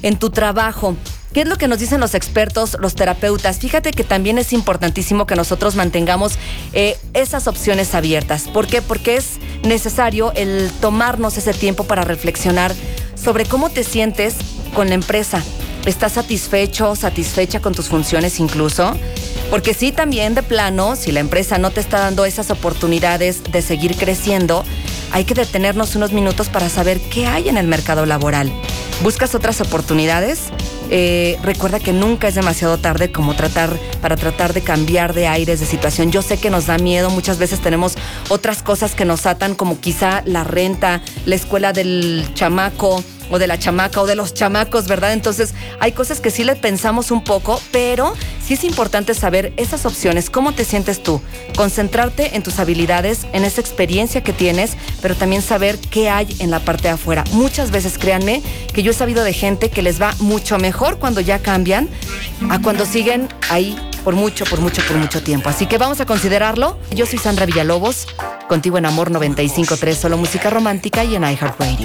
en tu trabajo. ¿Qué es lo que nos dicen los expertos, los terapeutas? Fíjate que también es importantísimo que nosotros mantengamos esas opciones abiertas. ¿Por qué? Porque es necesario el tomarnos ese tiempo para reflexionar sobre cómo te sientes con la empresa. ¿Estás satisfecho, satisfecha con tus funciones incluso? Porque sí, también de plano, si la empresa no te está dando esas oportunidades de seguir creciendo, hay que detenernos unos minutos para saber qué hay en el mercado laboral. ¿Buscas otras oportunidades? Recuerda que nunca es demasiado tarde para tratar de cambiar de aires, de situación. Yo sé que nos da miedo, muchas veces tenemos otras cosas que nos atan, como quizá la renta, la escuela del chamaco o de la chamaca o de los chamacos, ¿verdad? Entonces hay cosas que sí le pensamos un poco, pero sí es importante saber esas opciones, cómo te sientes tú, concentrarte en tus habilidades, en esa experiencia que tienes, pero también saber qué hay en la parte de afuera. Muchas veces, créanme, que yo he sabido de gente que les va mucho mejor cuando ya cambian a cuando siguen ahí por mucho tiempo. Así que vamos a considerarlo. Yo soy Sandra Villalobos, contigo en Amor 95.3, solo música romántica y en iHeartRadio.